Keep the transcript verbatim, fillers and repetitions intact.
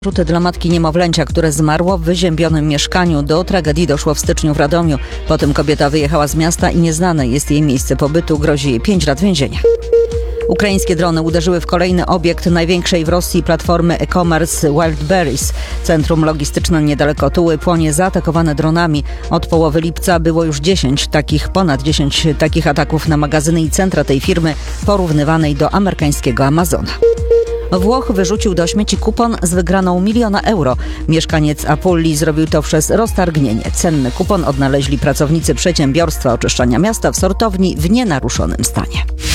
Rzuty dla matki niemowlęcia, które zmarło w wyziębionym mieszkaniu. Do tragedii doszło w styczniu w Radomiu. Potem kobieta wyjechała z miasta i nieznane jest jej miejsce pobytu. Grozi jej pięć lat więzienia. Ukraińskie drony uderzyły w kolejny obiekt największej w Rosji platformy e-commerce Wildberries. Centrum logistyczne niedaleko Tuły płonie zaatakowane dronami. Od połowy lipca było już dziesięć takich, ponad dziesięć takich ataków na magazyny i centra tej firmy, porównywanej do amerykańskiego Amazona. Włoch wyrzucił do śmieci kupon z wygraną miliona euro. Mieszkaniec Apulii zrobił to przez roztargnienie. Cenny kupon odnaleźli pracownicy przedsiębiorstwa oczyszczania miasta w sortowni w nienaruszonym stanie.